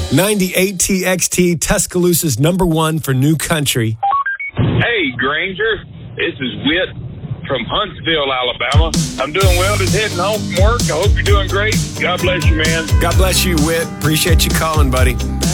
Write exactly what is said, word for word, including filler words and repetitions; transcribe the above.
ninety-eight T X T, Tuscaloosa's number one for new country. Hey, Granger. This is Whit from Huntsville, Alabama. I'm doing well. Just heading home from work. I hope you're doing great. God bless you, man. God bless you, Whit. Appreciate you calling, buddy.